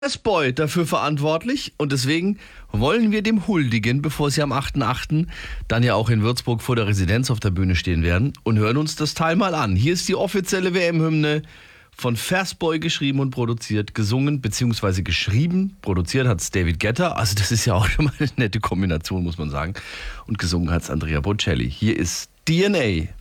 Boy dafür verantwortlich und deswegen wollen wir dem huldigen, bevor sie am 8.8. dann ja auch in Würzburg vor der Residenz auf der Bühne stehen werden und hören uns das Teil mal an. Hier ist die offizielle WM-Hymne von Fastboy geschrieben und produziert, gesungen bzw. geschrieben, produziert hat es David Guetta, also das ist ja auch schon mal eine nette Kombination, muss man sagen, und gesungen hat es Andrea Bocelli. Hier ist DNA.